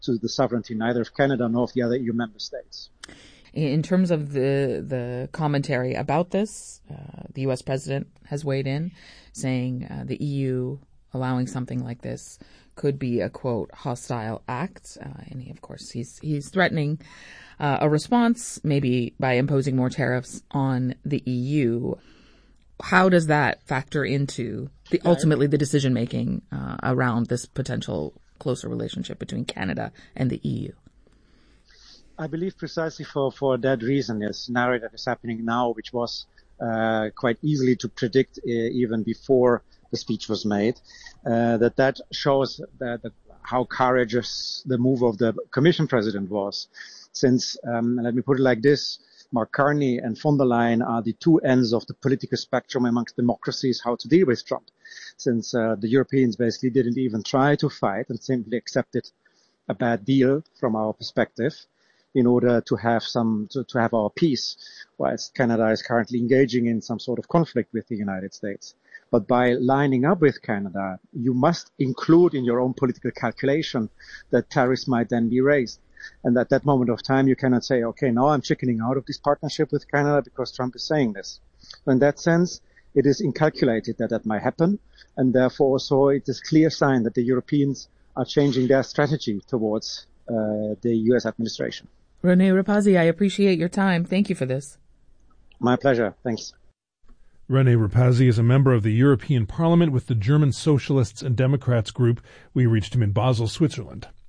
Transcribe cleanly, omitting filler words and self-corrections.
to the sovereignty neither of Canada nor of the other EU member states. In terms of the commentary about this, the U.S. president has weighed in, saying the EU allowing something like this could be a, quote, hostile act. And he, of course, he's threatening a response, maybe by imposing more tariffs on the EU. How does that factor into ultimately the decision-making around this potential closer relationship between Canada and the EU? I believe precisely for that reason, the scenario that is happening now, which was quite easily to predict even before the speech was made, that shows that how courageous the move of the Commission President was. Since, let me put it like this, Mark Carney and von der Leyen are the two ends of the political spectrum amongst democracies how to deal with Trump. Since the Europeans basically didn't even try to fight and simply accepted a bad deal from our perspective in order to have to have our peace, whilst Canada is currently engaging in some sort of conflict with the United States. But by lining up with Canada, you must include in your own political calculation that tariffs might then be raised. And at that moment of time, you cannot say, okay, now I'm chickening out of this partnership with Canada because Trump is saying this. So in that sense, it is incalculated that might happen. And therefore, also, it is a clear sign that the Europeans are changing their strategy towards the U.S. administration. René Rapazzi, I appreciate your time. Thank you for this. My pleasure. Thanks. René Rapazzi is a member of the European Parliament with the German Socialists and Democrats group. We reached him in Basel, Switzerland.